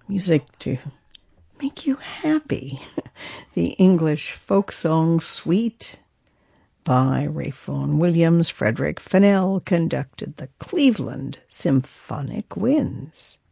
music to make you happy. The English folk song Sweet by Ralph Vaughan Williams. Frederick Fennell conducted the Cleveland Symphonic Winds.